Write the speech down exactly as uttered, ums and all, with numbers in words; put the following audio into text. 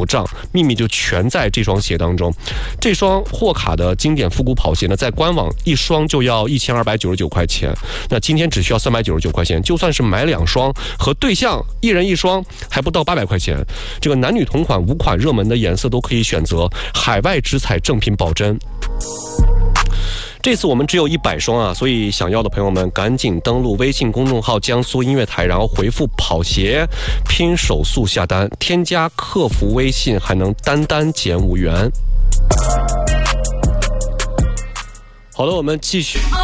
障，秘密就全在这双鞋当中。这双霍卡的经典复古跑鞋呢，在官网一双就要一千二百九十九块钱，那今天只需要三百九十九块钱，就算是买两双和对象一人一双，还不到八百块钱。这个男女同款五款热门的颜色都可以选择，海外直采正品保真。这次我们只有一百双啊，所以想要的朋友们赶紧登录微信公众号江苏音乐台，然后回复跑鞋拼手速下单，添加客服微信还能单单减五元。好的，我们继续。